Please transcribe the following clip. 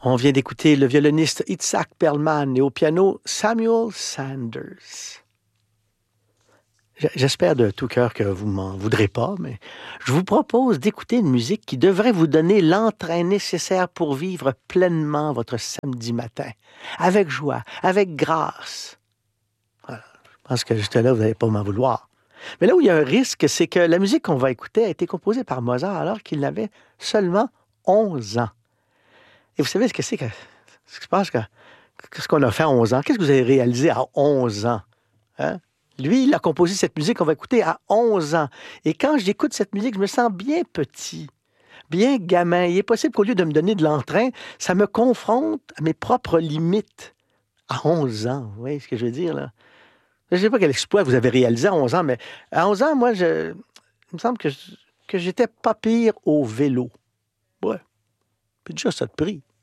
On vient d'écouter le violoniste Itzhak Perlman et au piano Samuel Sanders. J'espère de tout cœur que vous m'en voudrez pas, mais je vous propose d'écouter une musique qui devrait vous donner l'entrain nécessaire pour vivre pleinement votre samedi matin, avec joie, avec grâce. Voilà. Je pense que juste là, vous n'allez pas m'en vouloir. Mais là où il y a un risque, c'est que la musique qu'on va écouter a été composée par Mozart alors qu'il avait seulement 11 ans. Et vous savez ce que c'est que ce qui se passe qu'est-ce qu'on a fait à 11 ans? Qu'est-ce que vous avez réalisé à 11 ans? Hein? Lui, il a composé cette musique qu'on va écouter à 11 ans. Et quand j'écoute cette musique, je me sens bien petit, bien gamin. Il est possible qu'au lieu de me donner de l'entrain, ça me confronte à mes propres limites à 11 ans. Vous voyez ce que je veux dire, là? Je ne sais pas quel exploit vous avez réalisé à 11 ans, mais à 11 ans, moi, il me semble que j'étais pas pire au vélo. Ouais, puis déjà, ça te prie.